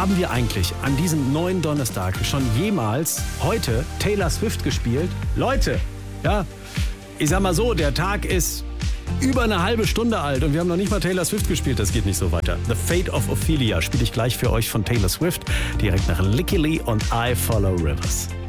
Haben wir eigentlich an diesem neuen Donnerstag schon jemals heute Taylor Swift gespielt? Leute, ja, ich sag mal so, der Tag ist über eine halbe Stunde alt und wir haben noch nicht mal Taylor Swift gespielt. Das geht nicht so weiter. The Fate of Ophelia spiele ich gleich für euch von Taylor Swift, direkt nach Licky Lee und I Follow Rivers.